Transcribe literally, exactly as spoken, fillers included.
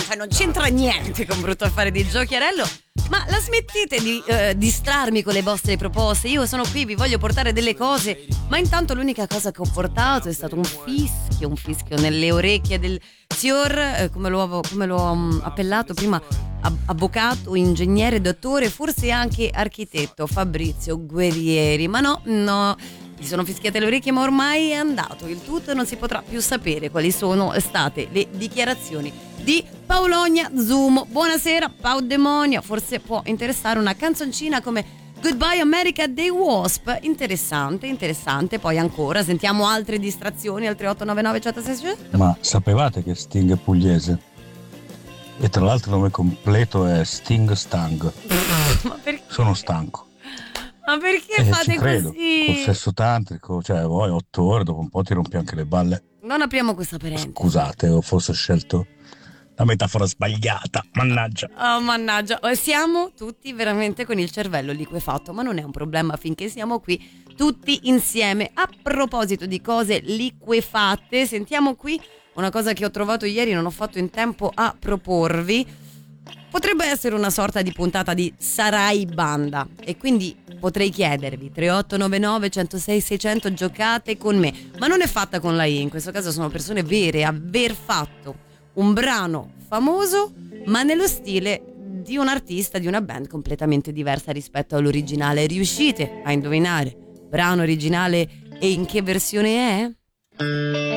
cioè non c'entra niente con brutto affare di giochiarello. Ma la smettete di eh, distrarmi con le vostre proposte? Io sono qui, vi voglio portare delle cose, ma intanto l'unica cosa che ho portato è stato un fischio, un fischio nelle orecchie del signor, eh, come l'ho, come l'ho um, appellato prima, avvocato, ingegnere, dottore, forse anche architetto Fabrizio Guerrieri. Ma no, no, gli sono fischiate le orecchie, ma ormai è andato il tutto e non si potrà più sapere quali sono state le dichiarazioni di Paolonia Zumo. Buonasera Paudemonia, forse può interessare una canzoncina come Goodbye America dei Wasp. Interessante, interessante. Poi ancora sentiamo altre distrazioni al tre otto nove nove uno zero sei zero zero. Ma sapevate che Sting è pugliese? E tra l'altro il nome completo è Sting Stang. Ma perché? Sono stanco. Ma perché eh, fate ci credo. così? Col sesso tantrico, cioè poi otto ore, dopo un po' ti rompi anche le balle. Non apriamo questa parentesi. Scusate, ho forse scelto la metafora sbagliata, mannaggia. Oh mannaggia, siamo tutti veramente con il cervello liquefatto, ma non è un problema finché siamo qui tutti insieme. A proposito di cose liquefatte, sentiamo qui una cosa che ho trovato ieri, non ho fatto in tempo a proporvi. Potrebbe essere una sorta di puntata di Sarai Banda e quindi potrei chiedervi tre otto nove nove uno zero sei sei zero zero, giocate con me, ma non è fatta con la I, in questo caso sono persone vere, aver fatto un brano famoso ma nello stile di un artista di una band completamente diversa rispetto all'originale. Riuscite a indovinare brano originale e in che versione è?